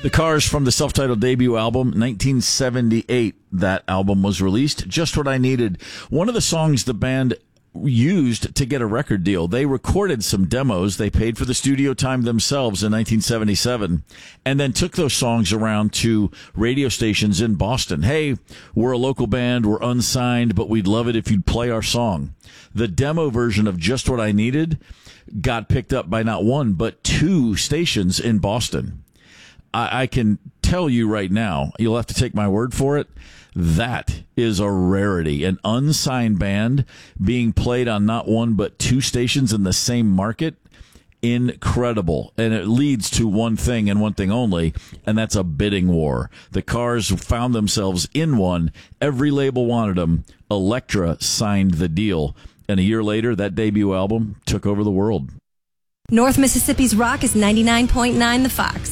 The Cars from the self-titled debut album, 1978. That album was released. Just What I Needed. One of the songs the band used to get a record deal. They recorded some demos. They paid for the studio time themselves in 1977 and then took those songs around to radio stations in Boston. Hey, we're a local band. We're unsigned, but we'd love it if you'd play our song. The demo version of Just What I Needed got picked up by not one, but two stations in Boston. I can tell you right now, you'll have to take my word for it, that is a rarity. An unsigned band being played on not one but two stations in the same market, incredible. And it leads to one thing and one thing only, and that's a bidding war. The Cars found themselves in one. Every label wanted them. Elektra signed the deal. And a year later, that debut album took over the world. North Mississippi's Rock is 99.9 The Fox.